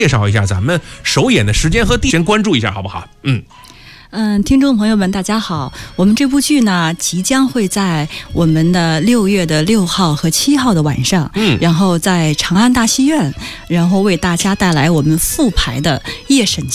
介绍一下咱们首演的时间和地点，先关注一下好不好？ 听众朋友们大家好，我们这部剧呢即将会在我们的6月的6号和7号的晚上，然后在长安大戏院，然后为大家带来我们复排的夜审